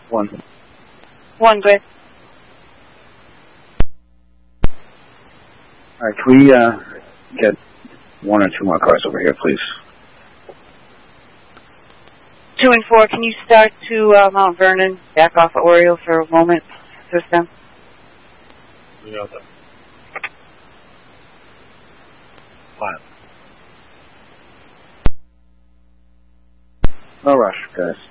One. One, great. All right, can we get 1 or 2 more cars over here, please? 2 and 4, can you start to Mount Vernon, back off at Oriole for a moment, system? We got that. 5. No rush, guys.